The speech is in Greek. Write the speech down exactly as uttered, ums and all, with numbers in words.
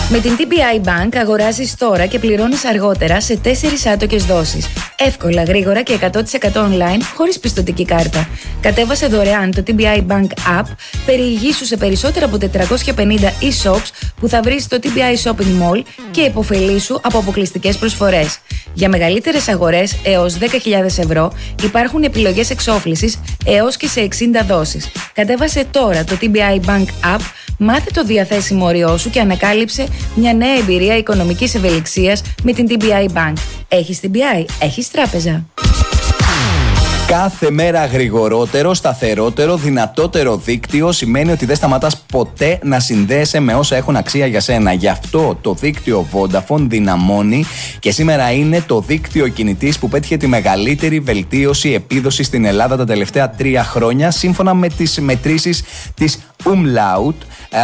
Με την τι μπι άι Bank αγοράζεις τώρα και πληρώνεις αργότερα σε τέσσερις άτοκες δόσεις. Εύκολα, γρήγορα και εκατό τοις εκατό online, χωρίς πιστωτική κάρτα. Κατέβασε δωρεάν το τι μπι άι Bank App, περιηγήσου σε περισσότερα από τετρακόσια πενήντα e-shops που θα βρεις στο τι μπι άι Shopping Mall και επωφελήσου από αποκλειστικές προσφορές. Για μεγαλύτερες αγορές έως δέκα χιλιάδες ευρώ υπάρχουν επιλογές εξόφλησης έως και σε εξήντα δόσεις. Κατέβασε τώρα το τι μπι άι Bank App, μάθε το διαθέσιμο όριό σου και ανακάλυψε μια νέα εμπειρία οικονομικής ευελιξίας με την τι μπι άι Bank. Έχεις τι μπι άι, έχεις τράπεζα. Κάθε μέρα γρηγορότερο, σταθερότερο, δυνατότερο δίκτυο σημαίνει ότι δεν σταματάς ποτέ να συνδέεσαι με όσα έχουν αξία για σένα. Γι' αυτό το δίκτυο Vodafone δυναμώνει και σήμερα είναι το δίκτυο κινητής που πέτυχε τη μεγαλύτερη βελτίωση επίδοση στην Ελλάδα τα τελευταία τρία χρόνια, σύμφωνα με τις μετρήσεις της Umlaut.